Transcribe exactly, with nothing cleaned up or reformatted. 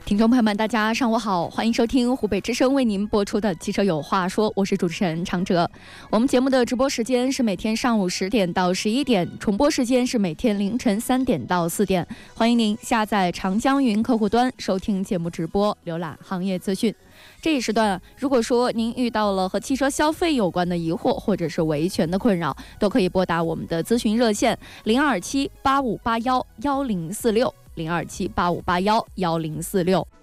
听众朋友们，大家上午好，欢迎收听湖北之声为您播出的汽车有话说，我是主持人常哲。我们节目的直播时间是每天上午十点到十一点，重播时间是每天凌晨三点到四点。欢迎您下载长江云客户端收听节目直播，浏览行业资讯。这一时段，如果说您遇到了和汽车消费有关的疑惑或者是维权的困扰，都可以拨打我们的咨询热线零二七八五八幺幺零四六零二七八五八幺幺零四六。